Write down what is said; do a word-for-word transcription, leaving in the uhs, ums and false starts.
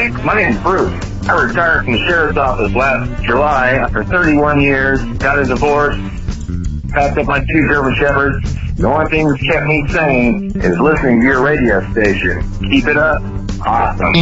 Mike. My name's Bruce. I retired from the sheriff's office last July after thirty-one years, got a divorce, passed up my two German Shepherds. The only thing that's kept me sane is listening to your radio station. Keep it up. Awesome.